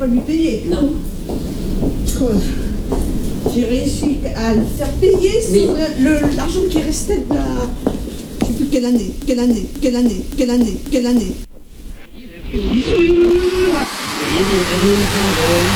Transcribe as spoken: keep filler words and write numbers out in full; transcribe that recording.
pas lui payer. Non. J'ai réussi à le faire payer sur Oui. l'argent qui restait de la... Je sais plus quelle année, quelle année, quelle année, quelle année, quelle année.